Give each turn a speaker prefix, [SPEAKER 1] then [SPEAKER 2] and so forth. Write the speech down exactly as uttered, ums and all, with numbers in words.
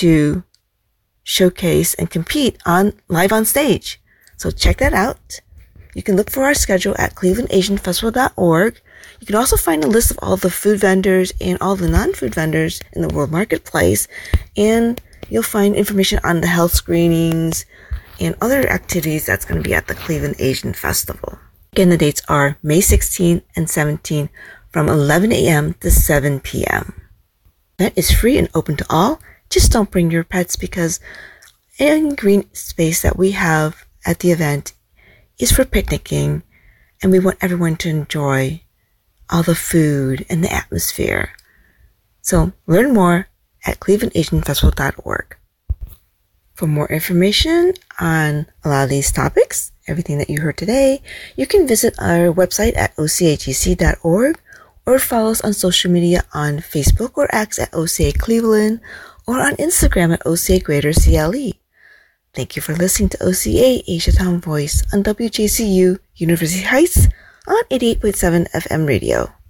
[SPEAKER 1] to showcase and compete on live on stage. So check that out. You can look for our schedule at cleveland asian festival dot org. You can also find a list of all the food vendors and all the non-food vendors in the World Marketplace. And you'll find information on the health screenings and other activities that's going to be at the Cleveland Asian Festival. Again, the dates are May sixteenth and seventeenth from eleven a.m. to seven p.m. That is free and open to all. Just don't bring your pets because any green space that we have at the event is for picnicking, and we want everyone to enjoy all the food and the atmosphere. So learn more at cleveland asian festival dot org. For more information on a lot of these topics, everything that you heard today, you can visit our website at o c a g c dot org or follow us on social media on Facebook or X at O C A Cleveland or on Instagram at O C A Greater C L E. Thank you for listening to O C A Asia Town Voice on W J C U University Heights on eighty-eight point seven F M radio.